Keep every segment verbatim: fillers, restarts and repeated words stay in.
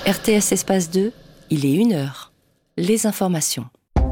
R T S Espace deux, il est une heure. Les informations.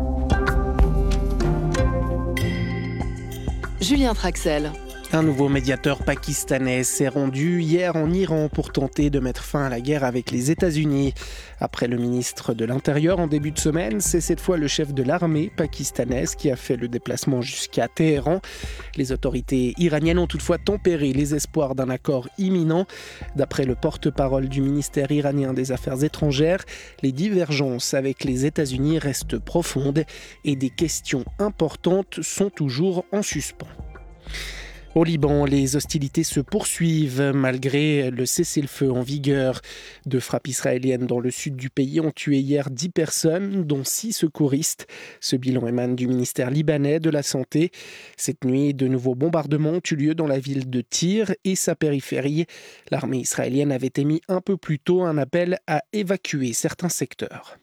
Julien Traxel. Un nouveau médiateur pakistanais s'est rendu hier en Iran pour tenter de mettre fin à la guerre avec les États-Unis. Après le ministre de l'Intérieur en début de semaine, c'est cette fois le chef de l'armée pakistanaise qui a fait le déplacement jusqu'à Téhéran. Les autorités iraniennes ont toutefois tempéré les espoirs d'un accord imminent. D'après le porte-parole du ministère iranien des Affaires étrangères, les divergences avec les États-Unis restent profondes et des questions importantes sont toujours en suspens. Au Liban, les hostilités se poursuivent malgré le cessez-le-feu en vigueur. Deux frappes israéliennes dans le sud du pays ont tué hier dix personnes, dont six secouristes. Ce bilan émane du ministère libanais de la Santé. Cette nuit, de nouveaux bombardements ont eu lieu dans la ville de Tyr et sa périphérie. L'armée israélienne avait émis un peu plus tôt un appel à évacuer certains secteurs.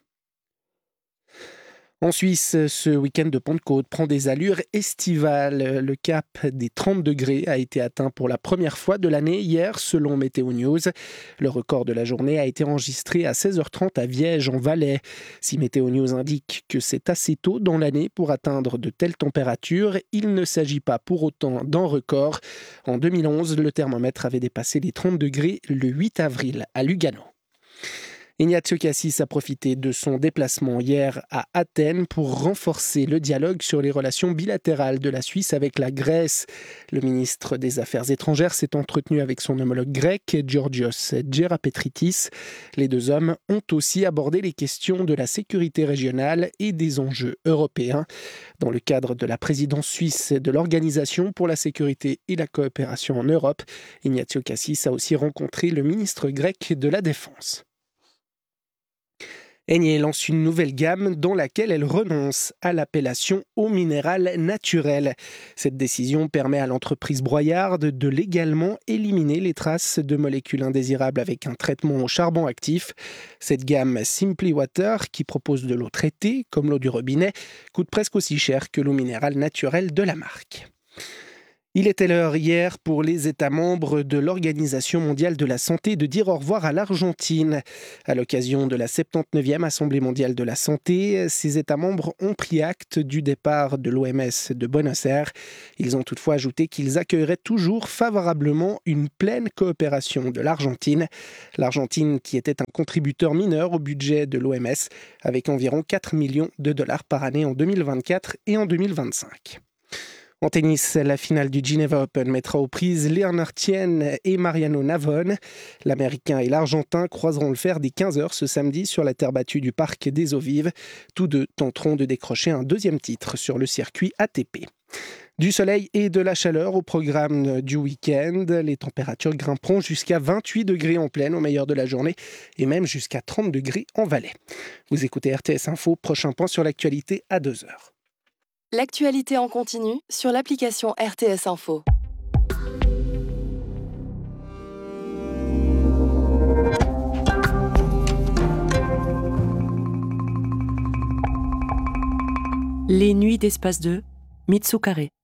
En Suisse, ce week-end de Pentecôte prend des allures estivales. Le cap des trente degrés a été atteint pour la première fois de l'année hier, selon Météo News. Le record de la journée a été enregistré à seize heures trente à Viège, en Valais. Si Météo News indique que c'est assez tôt dans l'année pour atteindre de telles températures, il ne s'agit pas pour autant d'un record. En deux mille onze, le thermomètre avait dépassé les trente degrés le huit avril à Lugano. Ignazio Cassis a profité de son déplacement hier à Athènes pour renforcer le dialogue sur les relations bilatérales de la Suisse avec la Grèce. Le ministre des Affaires étrangères s'est entretenu avec son homologue grec, Georgios Gerapetritis. Les deux hommes ont aussi abordé les questions de la sécurité régionale et des enjeux européens. Dans le cadre de la présidence suisse de l'Organisation pour la sécurité et la coopération en Europe, Ignazio Cassis a aussi rencontré le ministre grec de la Défense. Eni lance une nouvelle gamme dans laquelle elle renonce à l'appellation eau minérale naturelle. Cette décision permet à l'entreprise Broyard de légalement éliminer les traces de molécules indésirables avec un traitement au charbon actif. Cette gamme Simply Water, qui propose de l'eau traitée, comme l'eau du robinet, coûte presque aussi cher que l'eau minérale naturelle de la marque. Il était l'heure hier pour les États membres de l'Organisation mondiale de la santé de dire au revoir à l'Argentine. À l'occasion de la soixante-dix-neuvième Assemblée mondiale de la santé, ces États membres ont pris acte du départ de l'O M S de Buenos Aires. Ils ont toutefois ajouté qu'ils accueilleraient toujours favorablement une pleine coopération de l'Argentine. L'Argentine qui était un contributeur mineur au budget de l'O M S avec environ quatre millions de dollars par année en deux mille vingt-quatre et en deux mille vingt-cinq. En tennis, la finale du Geneva Open mettra aux prises Leonard Tien et Mariano Navone. L'Américain et l'Argentin croiseront le fer dès quinze heures ce samedi sur la terre battue du Parc des Eaux Vives. Tous deux tenteront de décrocher un deuxième titre sur le circuit A T P. Du soleil et de la chaleur au programme du week-end. Les températures grimperont jusqu'à vingt-huit degrés en plaine au meilleur de la journée et même jusqu'à trente degrés en Valais. Vous écoutez R T S Info, prochain point sur l'actualité à deux heures. L'actualité en continu sur l'application R T S Info. Les nuits d'Espace deux, Mitsukare.